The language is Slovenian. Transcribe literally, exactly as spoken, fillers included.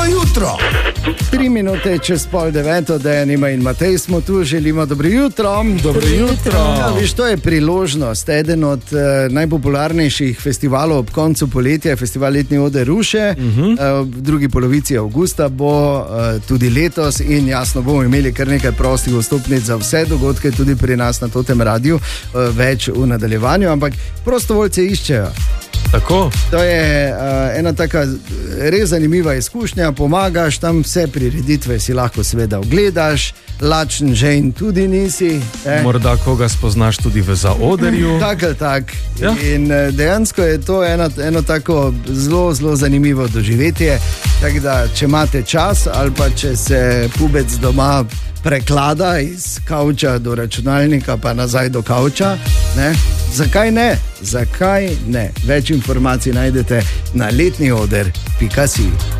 jutro. Tri minute čez pol deveto, Dejanima in Matej smo tu, želimo dobro jutro. Dobro jutro. Ja, viš, to je priložnost. Eden od uh, najpopularnejših festivalov ob koncu poletja je festival Letni oder Ruše. Uh-huh. Uh, v drugi polovici avgusta bo uh, tudi letos in jasno bomo imeli kar nekaj prostih vstopnic za vse dogodke, tudi pri nas na Totem radiju, uh, več v nadaljevanju, ampak prostovoljce iščejo. Tako. To je uh, ena taka res zanimiva izkušnja, pomagaš tam, vse prireditve si lahko seveda ogledaš, lačen žejn tudi nisi. Eh. Morda koga spoznaš tudi v zaodrju. Tak ali tak. Ja. In uh, dejansko je to eno, eno tako zelo, zelo zanimivo doživetje. Tako da, če imate čas ali pa če se pubec doma preklada iz kavča do računalnika pa nazaj do kavča, ne? Zakaj ne? Zakaj ne? Več informacij najdete na letnioder pika si.